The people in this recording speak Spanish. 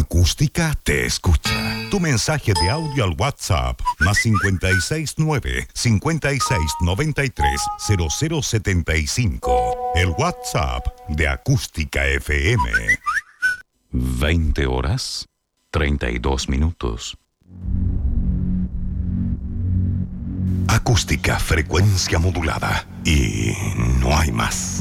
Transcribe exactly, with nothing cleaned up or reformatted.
Acústica te escucha. Tu mensaje de audio al WhatsApp más cincuenta y seis nueve, cincuenta y seis noventa y tres, cero cero setenta y cinco. El WhatsApp de Acústica F M. veinte horas, treinta y dos minutos. Acústica, frecuencia modulada. Y no hay más.